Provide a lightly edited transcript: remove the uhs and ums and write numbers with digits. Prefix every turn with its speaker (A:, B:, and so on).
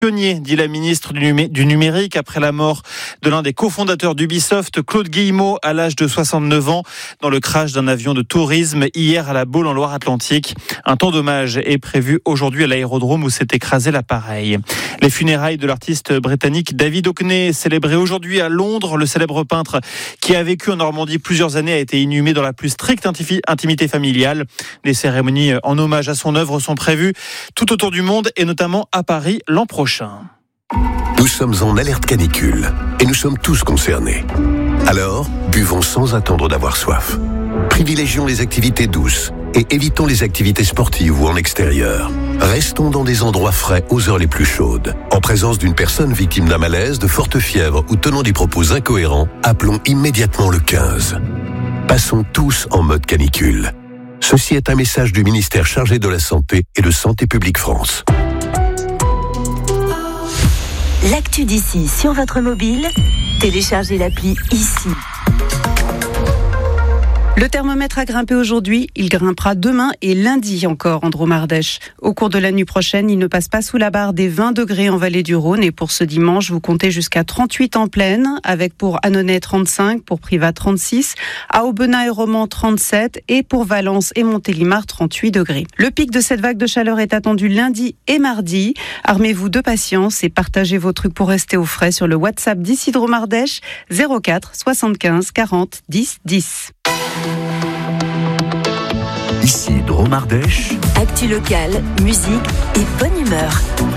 A: Pionnier, dit la ministre du numérique, après la mort de l'un des cofondateurs d'Ubisoft, Claude Guillemot, à l'âge de 69 ans, dans le crash d'un avion de tourisme hier à La Baule en Loire-Atlantique. Un temps d'hommage est prévu aujourd'hui à l'aérodrome où s'est écrasé l'appareil. Les funérailles de l'artiste britannique David Hockney, célébrées aujourd'hui à Londres. Le célèbre peintre qui a vécu en Normandie plusieurs années a été inhumé dans la plus stricte intimité familiale. Des cérémonies en hommage à son œuvre sont prévues tout autour du monde et notamment à Paris l'an prochain.
B: Nous sommes en alerte canicule et nous sommes tous concernés. Alors, buvons sans attendre d'avoir soif. Privilégions les activités douces et évitons les activités sportives ou en extérieur. Restons dans des endroits frais aux heures les plus chaudes. En présence d'une personne victime d'un malaise, de forte fièvre ou tenant des propos incohérents, appelons immédiatement le 15. Passons tous en mode canicule. Ceci est un message du ministère chargé de la Santé et de Santé publique France.
C: L'actu d'ici sur votre mobile, téléchargez l'appli ici.
D: Le thermomètre a grimpé aujourd'hui, il grimpera demain et lundi encore en Drôme-Ardèche. Au cours de la nuit prochaine, il ne passe pas sous la barre des 20 degrés en vallée du Rhône et pour ce dimanche, vous comptez jusqu'à 38 en plaine, avec pour Annonay 35, pour Privas 36, à Aubenas et Romans 37 et pour Valence et Montélimar 38 degrés. Le pic de cette vague de chaleur est attendu lundi et mardi. Armez-vous de patience et partagez vos trucs pour rester au frais sur le WhatsApp d'ici Drôme-Ardèche 04 75 40 10 10.
E: Ici Drôme-Ardèche.
C: Actu locale, musique et bonne humeur.